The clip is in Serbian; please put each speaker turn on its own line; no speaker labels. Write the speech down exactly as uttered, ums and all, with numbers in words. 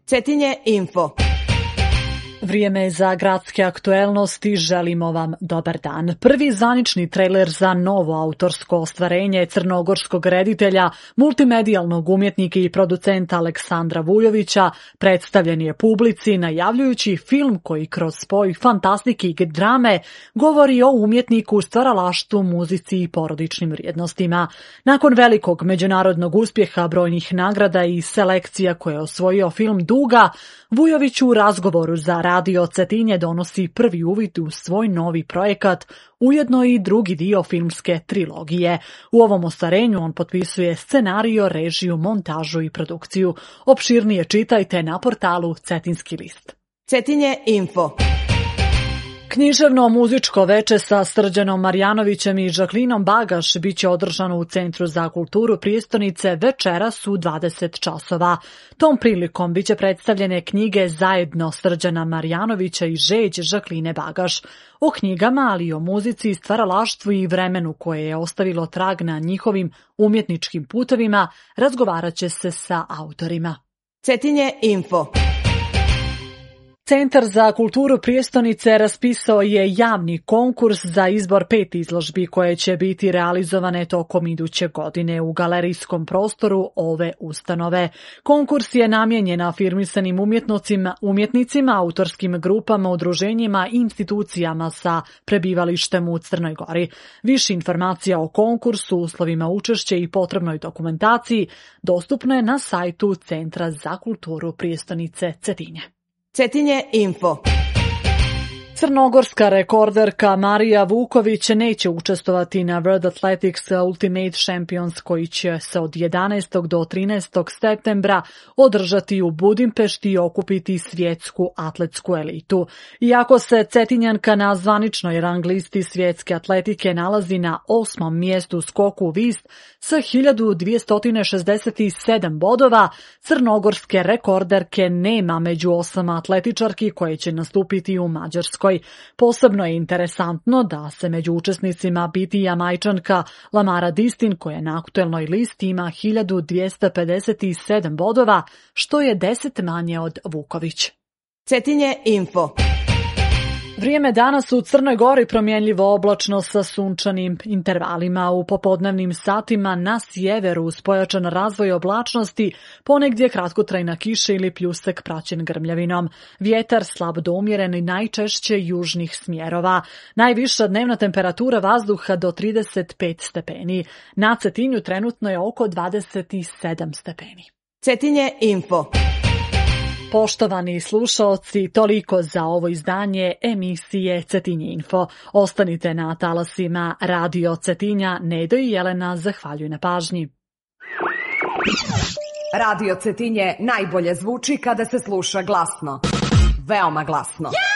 Cetinje info.
Vrijeme za gradske aktuelnosti, želimo vam dobar dan. Prvi zvanični trailer za novo autorsko ostvarenje crnogorskog reditelja, multimedijalnog umjetnika i producenta Aleksandra Vujovića predstavljen je publici najavljujući film koji kroz spoj fantastike i drame govori o umjetniku, stvaralaštvu, muzici i porodičnim vrijednostima. Nakon velikog međunarodnog uspjeha, brojnih nagrada i selekcija koje je osvojio film Duga, Vujović u razgovoru za Radio Cetinje donosi prvi uvid u svoj novi projekat, ujedno i drugi dio filmske trilogije. U ovom ostvarenju on potpisuje scenario, režiju, montažu i produkciju. Opširnije čitajte na portalu Cetinski list.
Cetinje info.
Književno-muzičko veče sa Srđanom Marjanovićem i Žaklinom Bagaš biće održano u Centru za kulturu prijestonice večeras u dvadeset časova. Tom prilikom biće predstavljene knjige zajedno Srđana Marjanovića i Žeđ Žakline Bagaš. O knjigama, ali i o muzici, stvaralaštvu i vremenu koje je ostavilo trag na njihovim umjetničkim putevima razgovarat će se sa autorima.
Cetinje info.
Centar za kulturu prijestonice raspisao je javni konkurs za izbor pet izložbi koje će biti realizovane tokom iduće godine u galerijskom prostoru ove ustanove. Konkurs je namijenjen afirmisanim umjetnicima, umjetnicima, autorskim grupama, udruženjima i institucijama sa prebivalištem u Crnoj Gori. Više informacija o konkursu, uslovima učešća i potrebnoj dokumentaciji dostupno je na sajtu Centra za kulturu prijestonice Cetinje.
Cetinje info.
Crnogorska rekorderka Marija Vuković neće učestvovati na World Athletics Ultimate Champions koji će se od jedanaestog do trinaestog septembra održati u Budimpešti i okupiti svjetsku atletsku elitu. Iako se Cetinjanka na zvaničnoj rang listi svjetske atletike nalazi na osmom mjestu skoku vis sa hiljadu dvjesto šezdeset sedam bodova, crnogorske rekorderke nema među osam atletičarki koje će nastupiti u Mađarskoj. Posebno je interesantno da se među učesnicima biti Jamajčanka Lamara Distin koja na aktuelnoj listi ima hiljadu dvjesto pedeset sedam bodova, što je deset manje od Vuković.
Cetinje info.
Vrijeme danas u Crnoj Gori promjenljivo oblačno sa sunčanim intervalima. U popodnevnim satima na sjeveru uz pojačan razvoj oblačnosti, ponegdje kratkotrajna kiša ili pljusek praćen grmljavinom. Vjetar slab do umjeren i najčešće južnih smjerova. Najviša dnevna temperatura vazduha do trideset pet stepeni. Na Cetinju trenutno je oko dvadeset sedam stepeni.
Cetinje info.
Poštovani slušaoci, toliko za ovo izdanje emisije Cetinje info. Ostanite na talasima Radio Cetinja. Nedo i Jelena zahvaljuju na pažnji.
Radio Cetinje najbolje zvuči kada se sluša glasno. Veoma glasno. Yeah!